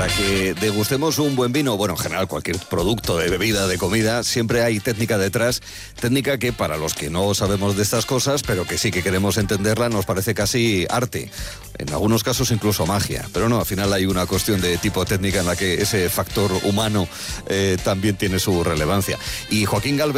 Para que degustemos un buen vino, bueno, en general cualquier producto de bebida, de comida, siempre hay técnica detrás, técnica que para los que no sabemos de estas cosas, pero que sí que queremos entenderla, nos parece casi arte, en algunos casos incluso magia, pero no, al final hay una cuestión de tipo técnica en la que ese factor humano también tiene su relevancia. Y Joaquín Galvez